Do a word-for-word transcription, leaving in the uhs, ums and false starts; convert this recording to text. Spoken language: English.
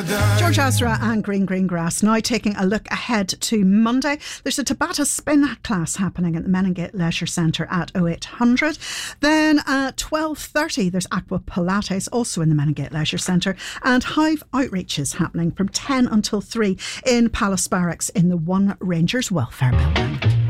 George Ezra and Green Green Grass. Now taking a look ahead to Monday. There's a Tabata spin class happening at the Meningate Leisure Centre at oh eight hundred. Then at twelve thirty there's Aqua Pilates also in the Meningate Leisure Centre, and Hive Outreaches happening from ten until three in Palace Barracks in the One Rangers Welfare Building.